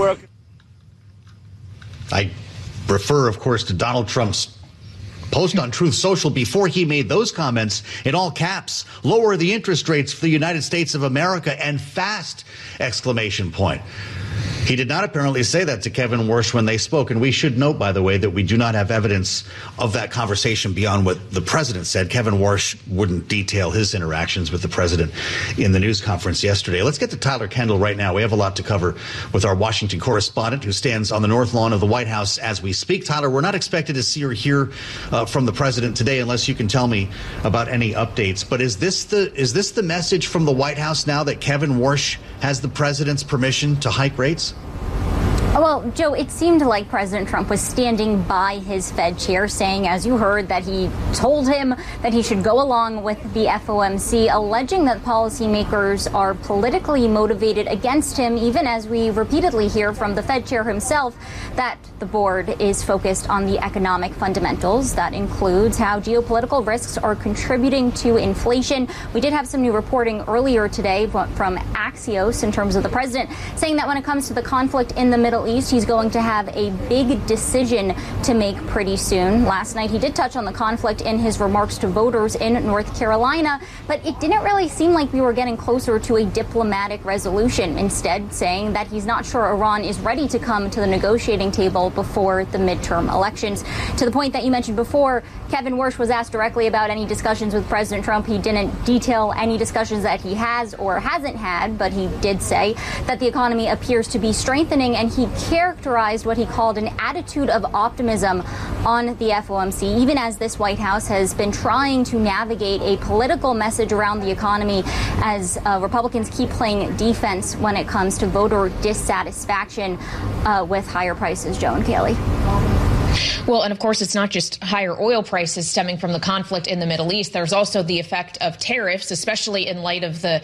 America. I refer, of course, to Donald Trump's post on Truth Social before he made those comments in all caps. Lower the interest rates for the United States of America and fast! Exclamation point. He did not apparently say that to Kevin Warsh when they spoke. And we should note, by the way, that we do not have evidence of that conversation beyond what the president said. Kevin Warsh wouldn't detail his interactions with the president in the news conference yesterday. Let's get to Tyler Kendall right now. We have a lot to cover with our Washington correspondent who stands on the north lawn of the White House as we speak. Tyler, we're not expected to see or hear from the president today unless you can tell me about any updates. But is this the message from the White House now that Kevin Warsh has the president's permission to hike rates? Well, Joe, it seemed like President Trump was standing by his Fed chair, saying, as you heard, that he told him that he should go along with the FOMC, alleging that policymakers are politically motivated against him, even as we repeatedly hear from the Fed chair himself that the board is focused on the economic fundamentals. That includes how geopolitical risks are contributing to inflation. We did have some new reporting earlier today from Axios in terms of the president saying that when it comes to the conflict in the Middle East, he's going to have a big decision to make pretty soon. Last night, he did touch on the conflict in his remarks to voters in North Carolina, but it didn't really seem like we were getting closer to a diplomatic resolution, instead saying that he's not sure Iran is ready to come to the negotiating table before the midterm elections. To the point that you mentioned before, Kevin Warsh was asked directly about any discussions with President Trump. He didn't detail any discussions that he has or hasn't had, but he did say that the economy appears to be strengthening, and he characterized what he called an attitude of optimism on the FOMC, even as this White House has been trying to navigate a political message around the economy as Republicans keep playing defense when it comes to voter dissatisfaction with higher prices. Joe and Kaylee. Well, and of course, it's not just higher oil prices stemming from the conflict in the Middle East. There's also the effect of tariffs, especially in light of the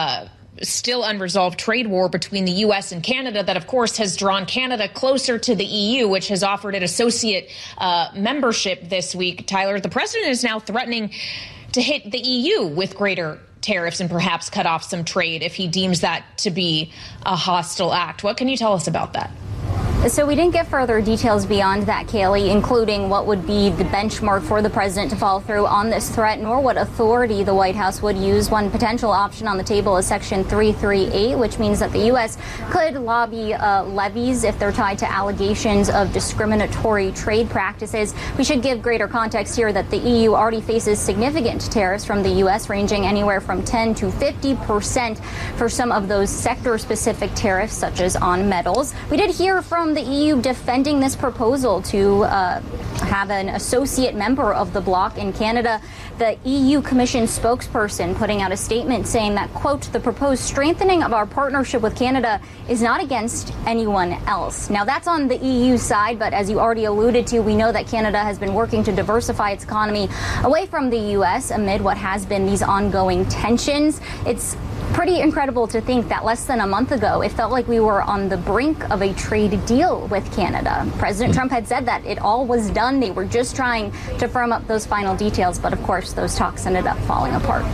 still unresolved trade war between the U.S. and Canada that, of course, has drawn Canada closer to the EU, which has offered it associate membership this week. Tyler, the president is now threatening to hit the EU with greater tariffs and perhaps cut off some trade if he deems that to be a hostile act. What can you tell us about that? So we didn't get further details beyond that, Kaylee, including what would be the benchmark for the president to follow through on this threat, nor what authority the White House would use. One potential option on the table is Section 338, which means that the U.S. could lobby levies if they're tied to allegations of discriminatory trade practices. We should give greater context here that the EU already faces significant tariffs from the U.S., ranging anywhere from 10 to 50% for some of those sector-specific tariffs, such as on metals. We did hear from the EU defending this proposal to have an associate member of the bloc in Canada. The EU Commission spokesperson putting out a statement saying that, quote, the proposed strengthening of our partnership with Canada is not against anyone else. Now, that's on the EU side, but as you already alluded to, we know that Canada has been working to diversify its economy away from the U.S. amid what has been these ongoing tensions. It's pretty incredible to think that less than a month ago, it felt like we were on the brink of a trade deal with Canada. President Trump had said that it all was done. They were just trying to firm up those final details. But of course, those talks ended up falling apart.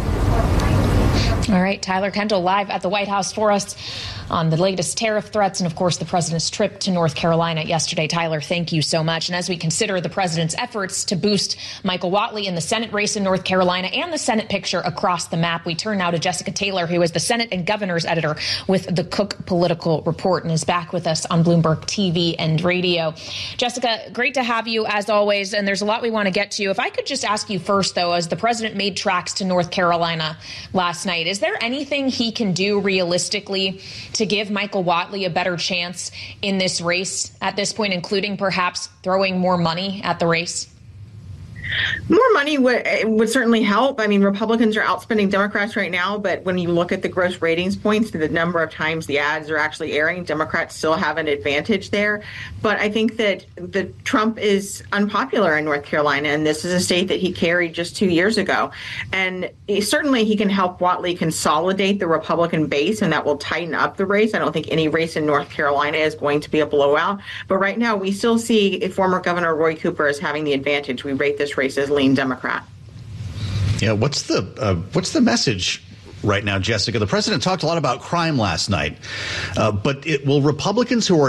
All right, Tyler Kendall live at the White House for us on the latest tariff threats and, of course, the president's trip to North Carolina yesterday. Tyler, thank you so much. And as we consider the president's efforts to boost Michael Whatley in the Senate race in North Carolina and the Senate picture across the map, we turn now to Jessica Taylor, who is the Senate and Governor's editor with the Cook Political Report and is back with us on Bloomberg TV and radio. Jessica, great to have you as always. And there's a lot we want to get to. If I could just ask you first, though, as the president made tracks to North Carolina last night, is there anything he can do realistically to give Michael Whatley a better chance in this race at this point, including perhaps throwing more money at the race? More money would certainly help. I mean, Republicans are outspending Democrats right now, but when you look at the gross ratings points, the number of times the ads are actually airing, Democrats still have an advantage there. But I think that Trump is unpopular in North Carolina, and this is a state that he carried just 2 years ago. And certainly he can help Whatley consolidate the Republican base, and that will tighten up the race. I don't think any race in North Carolina is going to be a blowout. But right now, we still see former Governor Roy Cooper as having the advantage. We rate this race as lean Democrat. Yeah, what's the message right now, Jessica? The president talked a lot about crime last night, but will Republicans who are